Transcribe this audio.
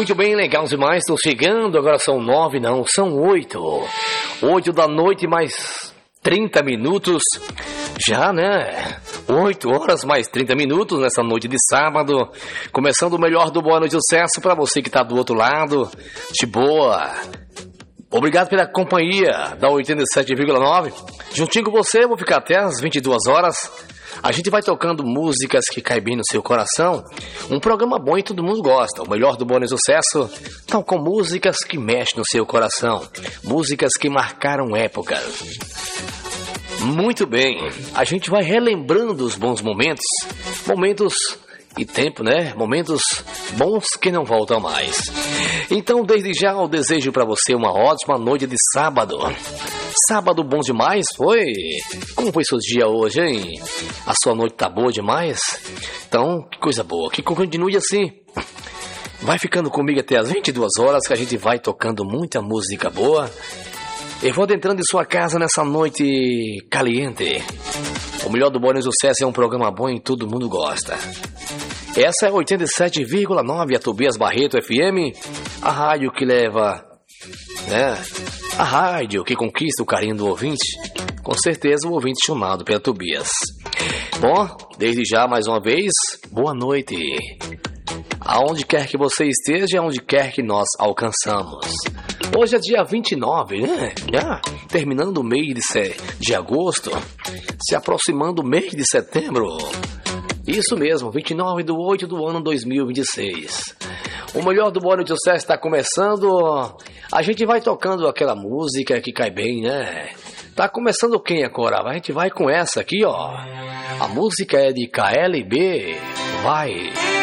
Muito bem, legal demais. Estou chegando, agora são 9, não, são 8. 8 da noite mais 30 minutos. Já, né? 8 horas mais 30 minutos nessa noite de sábado. Começando o melhor do Boa Noite Sucesso para você que está do outro lado. De boa. Obrigado pela companhia da 87,9. Juntinho com você, vou ficar até as 22 horas. A gente vai tocando músicas que caem bem no seu coração. Um programa bom e todo mundo gosta. O melhor do Bom Sucesso estão com músicas que mexem no seu coração. Músicas que marcaram épocas. Muito bem, a gente vai relembrando os bons momentos. Momentos e tempo, né? Momentos bons que não voltam mais. Então, desde já, eu desejo para você uma ótima noite de sábado. Sábado bom demais, foi? Como foi seu dia hoje, hein? A sua noite tá boa demais? Então, que coisa boa, que continue assim. Vai ficando comigo até as 22 horas que a gente vai tocando muita música boa. Eu vou adentrando em sua casa nessa noite caliente. O melhor do Bom Sucesso é um programa bom e todo mundo gosta. Essa é 87,9, a Tobias Barreto FM, a rádio que leva, né? A rádio que conquista o carinho do ouvinte. Com certeza o ouvinte chamado pela Tobias. Bom, desde já mais uma vez, boa noite. Aonde quer que você esteja, aonde quer que nós alcançamos. Hoje é dia 29, né? Já terminando o mês de agosto, se aproximando o mês de setembro. Isso mesmo, 29/8 do ano 2026. O melhor do Boa Noite Sucesso está começando. A gente vai tocando aquela música que cai bem, né? Tá começando quem agora? A gente vai com essa aqui, ó. A música é de KLB. Vai!